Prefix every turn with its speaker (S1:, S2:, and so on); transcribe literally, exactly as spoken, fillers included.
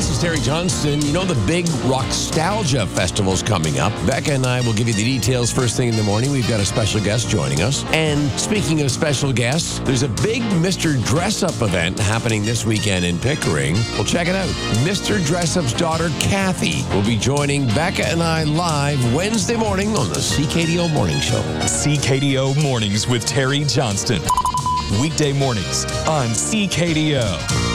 S1: this is Terry Johnston. You know, the big Rockstalgia Festival's coming up. Becca and I will give you the details first thing in the morning. We've got a special guest joining us. And speaking of special guests, there's a big Mister Dress-Up event happening this weekend in Pickering. Well, check it out. Mister Dress-Up's daughter, Kathy, will be joining Becca and I live Wednesday morning on the C K D O Morning Show.
S2: C K D O Mornings with Terry Johnston. Weekday mornings on C K D O.